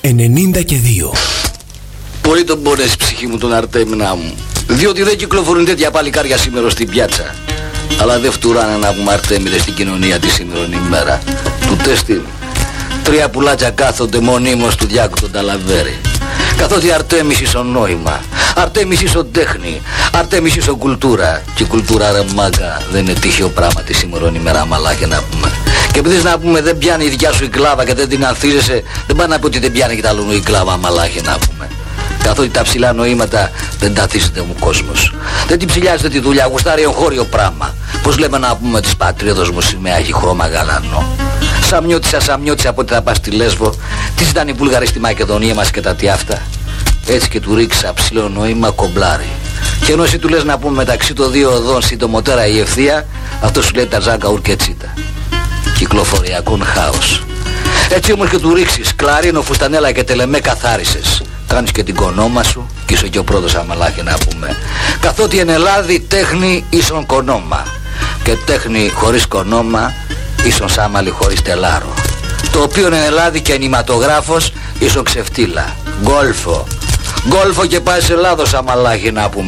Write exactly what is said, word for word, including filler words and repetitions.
ενενήντα και δύο. Πολύ τον πονέσει ψυχή μου τον Αρτέμι να μου, διότι δεν κυκλοφορούν τέτοια παλικάρια σήμερα στην πιάτσα. Αλλά δεν φτουράνε να πούμε Αρτέμιδες στην κοινωνία τη σήμερον ημέρα. Του τέστη τρία πουλάτια κάθονται μονίμως του Διάκου τον Ταλαβέρη. Καθότι Αρτέμις ίσον νόημα, Αρτέμις ίσον τέχνη, Αρτέμις ίσον κουλτούρα. Και η κουλτούρα ρε μάγκα δεν είναι τυχαίο πράγμα τη σήμερον ημέρα μαλάκια να πούμε. Και επειδή να πούμε δεν πιάνει η δικιά σου η κλάβα και δεν την ανθίζεσαι, δεν πάει να πει ότι δεν πιάνει και τα αλλού η κλάβα μαλάκια να πούμε. Καθότι τα ψηλά νοήματα δεν τα θίζεται μου κόσμος. Δεν την ψηλιάζεται τη δουλειά, γουστάρει εγχώριο πράγμα. Πως λέμε να πούμε της πατρίδος μου σημαία έχει χρώμα γαλανό. Σαμιώτησα, σαμιώτησα από ό,τι θα πας στη Λέσβο. Τι ήταν οι Βούλγαροι στη Μακεδονία μας και τα τι αυτά. Έτσι και του ρίξα ψηλό νόημα κομπλάρι. Και ενώ εσύ του λες να πούμε μεταξύ των δύο οδών συντομότερα η ευθεία, αυτό σου λέει τα ζάκα ουρκετσίτα. Κυκλοφοριακόν χάος. Έτσι όμως και του ρίξεις κλαρίνο, φουστανέλα και τελεμέ καθάρισες. Κάνεις και την κονόμα σου και είσαι και ο πρώτος αμαλάχη να πούμε. Καθότι εν Ελλάδη τέχνη ίσον κονόμα. Και τέχνη χωρίς κονόμα ίσον σάμαλι χωρίς τελάρο. Το οποίο εν Ελλάδη και ενηματογράφος ίσον ξεφτύλα. Γκόλφο. Γκόλφο και πάει σε Ελλάδος αμαλάχη να πούμε.